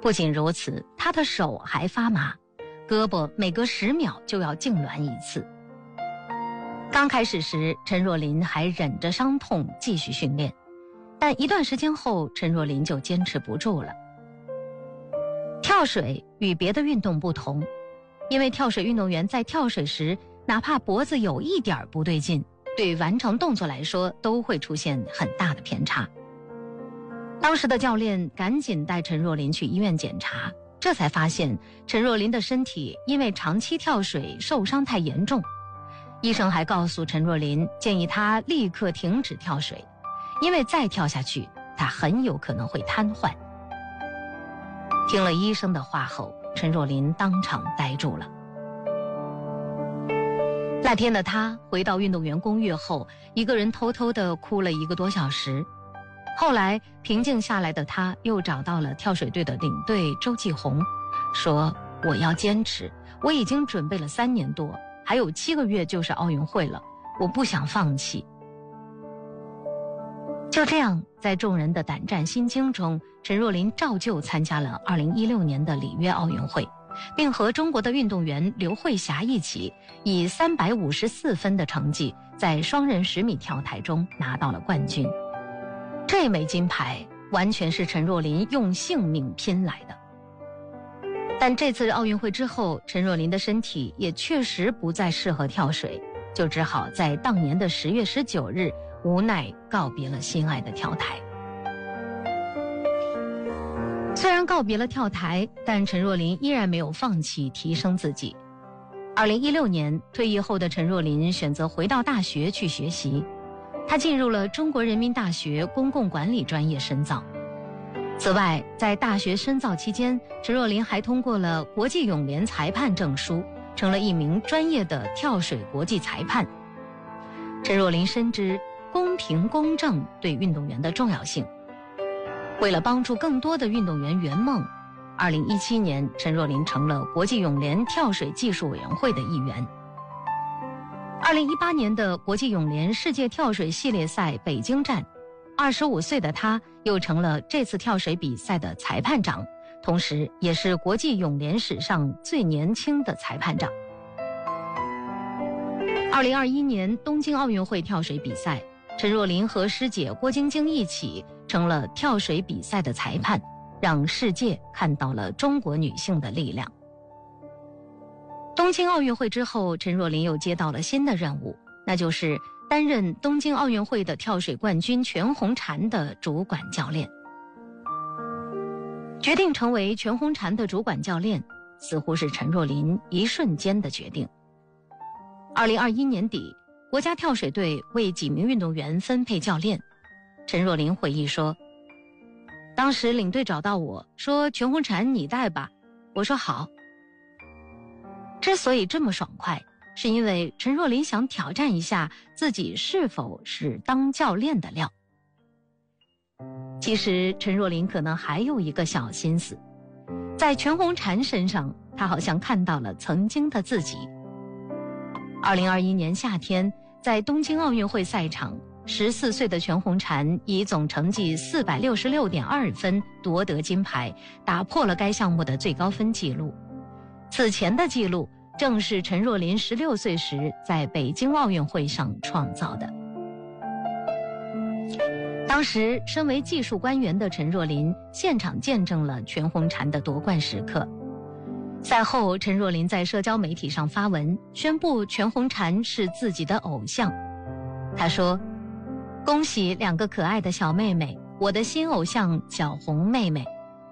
不仅如此，他的手还发麻，胳膊每隔10秒就要痉挛一次。刚开始时，陈若琳还忍着伤痛继续训练，但一段时间后，陈若琳就坚持不住了。跳水与别的运动不同，因为跳水运动员在跳水时，哪怕脖子有一点不对劲，对完成动作来说都会出现很大的偏差。当时的教练赶紧带陈若琳去医院检查，这才发现陈若琳的身体因为长期跳水受伤太严重。医生还告诉陈若琳，建议她立刻停止跳水，因为再跳下去，她很有可能会瘫痪。听了医生的话后，陈若琳当场呆住了。那天的她回到运动员公寓后，一个人偷偷地哭了1个多小时。后来平静下来的她又找到了跳水队的领队周继红，说：“我要坚持，我已经准备了3年多，还有7个月就是奥运会了，我不想放弃。”就这样，在众人的胆战心惊中，陈若琳照旧参加了2016年的里约奥运会，并和中国的运动员刘慧霞一起，以354分的成绩，在双人10米跳台中拿到了冠军。这枚金牌完全是陈若琳用性命拼来的。但这次奥运会之后，陈若琳的身体也确实不再适合跳水，就只好在当年的10月19日无奈告别了心爱的跳台。虽然告别了跳台，但陈若琳依然没有放弃提升自己。2016年退役后的陈若琳选择回到大学去学习，她进入了中国人民大学公共管理专业深造。此外，在大学深造期间，陈若琳还通过了国际泳联裁判证书，成了一名专业的跳水国际裁判。陈若琳深知公平公正对运动员的重要性。为了帮助更多的运动员圆梦，2017年，陈若琳成了国际泳联跳水技术委员会的一员。2018年的国际泳联世界跳水系列赛北京站，25岁的她又成了这次跳水比赛的裁判长，同时也是国际泳联史上最年轻的裁判长。2021年东京奥运会跳水比赛，陈若琳和师姐郭晶晶一起成了跳水比赛的裁判，让世界看到了中国女性的力量。东京奥运会之后，陈若琳又接到了新的任务，那就是担任东京奥运会的跳水冠军全红婵的主管教练。决定成为全红婵的主管教练，似乎是陈若琳一瞬间的决定。2021年底，国家跳水队为几名运动员分配教练。陈若琳回忆说，当时领队找到我说，全红婵你带吧，我说好。之所以这么爽快，是因为陈若琳想挑战一下自己是否是当教练的料。其实陈若琳可能还有一个小心思，在全红婵身上，她好像看到了曾经的自己。2021年夏天，在东京奥运会赛场，14岁的全红婵以总成绩466.2分夺得金牌，打破了该项目的最高分纪录。此前的纪录正是陈若琳16岁时在北京奥运会上创造的。当时身为技术官员的陈若琳现场见证了全红婵的夺冠时刻。赛后，陈若琳在社交媒体上发文宣布全红婵是自己的偶像。她说，恭喜2个可爱的小妹妹，我的新偶像小红妹妹。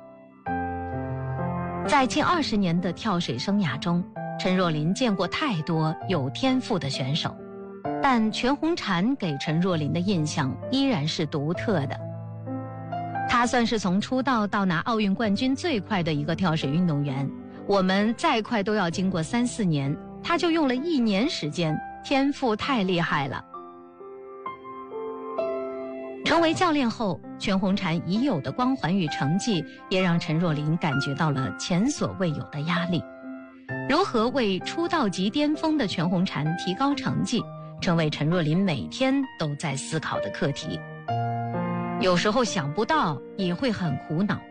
在近20年的跳水生涯中，陈若琳见过太多有天赋的选手，但全红婵给陈若琳的印象依然是独特的。她算是从出道到拿奥运冠军最快的一个跳水运动员，我们再快都要经过3、4年，她就用了1年时间，天赋太厉害了。成为教练后，全红婵已有的光环与成绩也让陈若琳感觉到了前所未有的压力。如何为出道即巅峰的全红婵提高成绩，成为陈若琳每天都在思考的课题。有时候想不到，也会很苦恼。